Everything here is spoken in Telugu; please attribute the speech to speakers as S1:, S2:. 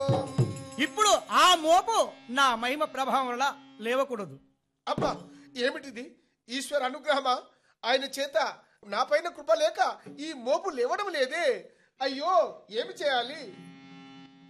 S1: ఇప్పుడు ఆ మోపు నా మహిమ ప్రభావం వల్ల లేవకూడదు.
S2: అబ్బా, ఏమిటిది? ఈశ్వర అనుగ్రహమా? ఆయన చేత నా పైన కృప లేక ఈ మోపు లేవడం లేదే. అయ్యో, ఏమి చేయాలి?